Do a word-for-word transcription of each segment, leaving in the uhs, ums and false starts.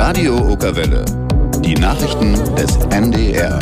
Radio Okerwelle. Die Nachrichten des N D R.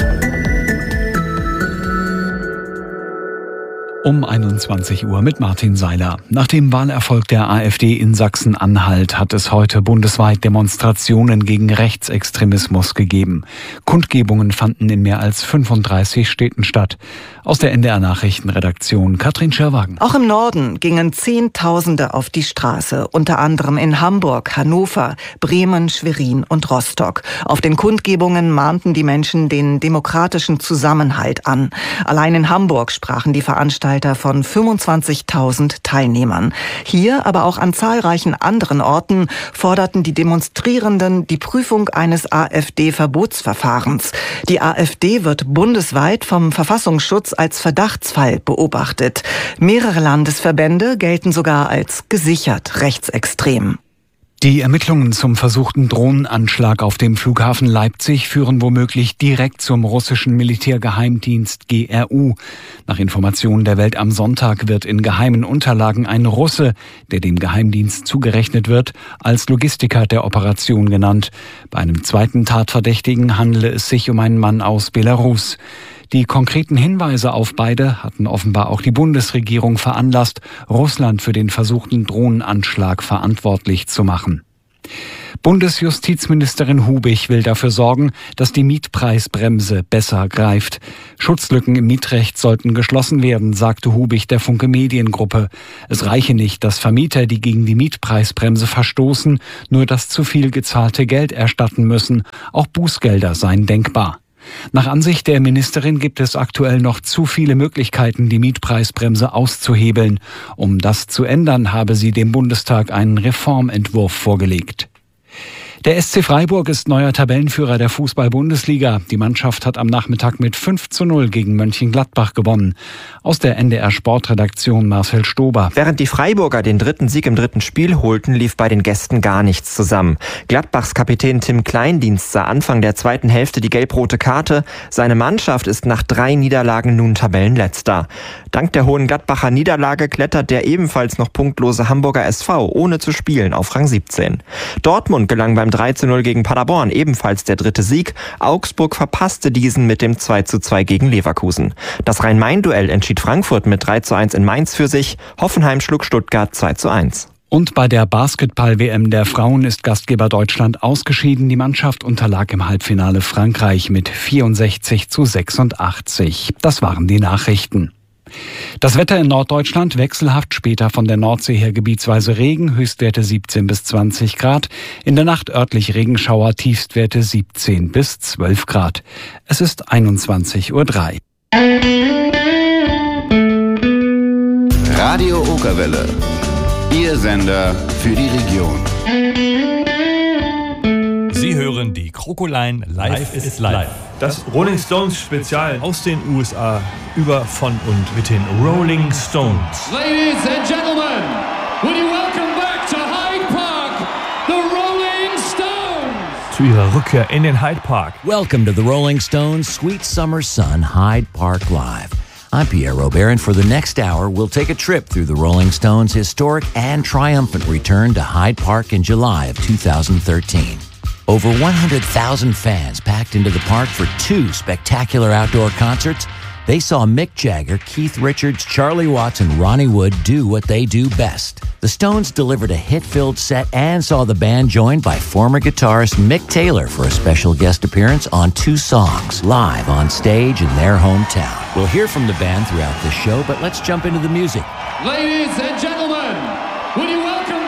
Um einundzwanzig Uhr mit Martin Seiler. Nach dem Wahlerfolg der AfD in Sachsen-Anhalt hat es heute bundesweit Demonstrationen gegen Rechtsextremismus gegeben. Kundgebungen fanden in mehr als fünfunddreißig Städten statt. Aus der N D R-Nachrichtenredaktion Katrin Schirwagen. Auch im Norden gingen Zehntausende auf die Straße, unter anderem in Hamburg, Hannover, Bremen, Schwerin und Rostock. Auf den Kundgebungen mahnten die Menschen den demokratischen Zusammenhalt an. Allein in Hamburg sprachen die Veranstalter von fünfundzwanzigtausend Teilnehmern. Hier, aber auch an zahlreichen anderen Orten, forderten die Demonstrierenden die Prüfung eines AfD-Verbotsverfahrens. Die AfD wird bundesweit vom Verfassungsschutz als Verdachtsfall beobachtet. Mehrere Landesverbände gelten sogar als gesichert rechtsextrem. Die Ermittlungen zum versuchten Drohnenanschlag auf dem Flughafen Leipzig führen womöglich direkt zum russischen Militärgeheimdienst G R U. Nach Informationen der Welt am Sonntag wird in geheimen Unterlagen ein Russe, der dem Geheimdienst zugerechnet wird, als Logistiker der Operation genannt. Bei einem zweiten Tatverdächtigen handele es sich um einen Mann aus Belarus. Die konkreten Hinweise auf beide hatten offenbar auch die Bundesregierung veranlasst, Russland für den versuchten Drohnenanschlag verantwortlich zu machen. Bundesjustizministerin Hubich will dafür sorgen, dass die Mietpreisbremse besser greift. Schutzlücken im Mietrecht sollten geschlossen werden, sagte Hubich der Funke Mediengruppe. Es reiche nicht, dass Vermieter, die gegen die Mietpreisbremse verstoßen, nur das zu viel gezahlte Geld erstatten müssen. Auch Bußgelder seien denkbar. Nach Ansicht der Ministerin gibt es aktuell noch zu viele Möglichkeiten, die Mietpreisbremse auszuhebeln. Um das zu ändern, habe sie dem Bundestag einen Reformentwurf vorgelegt. Der S C Freiburg ist neuer Tabellenführer der Fußball-Bundesliga. Die Mannschaft hat am Nachmittag mit fünf zu null gegen Mönchengladbach gewonnen. Aus der N D R-Sportredaktion Marcel Stober. Während die Freiburger den dritten Sieg im dritten Spiel holten, lief bei den Gästen gar nichts zusammen. Gladbachs Kapitän Tim Kleindienst sah Anfang der zweiten Hälfte die gelb-rote Karte. Seine Mannschaft ist nach drei Niederlagen nun Tabellenletzter. Dank der hohen Gladbacher Niederlage klettert der ebenfalls noch punktlose Hamburger S V ohne zu spielen auf Rang siebzehn. Dortmund gelang beim drei zu null gegen Paderborn ebenfalls der dritte Sieg. Augsburg verpasste diesen mit dem zwei zu zwei gegen Leverkusen. Das Rhein-Main-Duell entschied Frankfurt mit drei zu eins in Mainz für sich. Hoffenheim schlug Stuttgart zwei zu eins. Und bei der Basketball-W M der Frauen ist Gastgeber Deutschland ausgeschieden. Die Mannschaft unterlag im Halbfinale Frankreich mit vierundsechzig zu sechsundachtzig. Das waren die Nachrichten. Das Wetter in Norddeutschland wechselhaft, später von der Nordsee her gebietsweise Regen, Höchstwerte siebzehn bis zwanzig Grad. In der Nacht örtlich Regenschauer, Tiefstwerte siebzehn bis zwölf Grad. Es ist einundzwanzig Uhr drei. Radio Okerwelle. Ihr Sender für die Region. Sie hören die Krokolein Live ist Live. Das Rolling Stones Spezial aus den U S A über, von und mit den Rolling Stones. Ladies and gentlemen, will you welcome back to Hyde Park, the Rolling Stones. Zu ihrer Rückkehr in den Hyde Park. Welcome to the Rolling Stones Sweet Summer Sun Hyde Park Live. I'm Pierre Robert, and for the next hour, we'll take a trip through the Rolling Stones' historic and triumphant return to Hyde Park in July of two thousand thirteen. Over one hundred thousand fans packed into the park for two spectacular outdoor concerts. They saw Mick Jagger, Keith Richards, Charlie Watts, and Ronnie Wood do what they do best. The Stones delivered a hit-filled set and saw the band joined by former guitarist Mick Taylor for a special guest appearance on two songs, live on stage in their hometown. We'll hear from the band throughout the show, but let's jump into the music. Ladies and gentlemen, will you welcome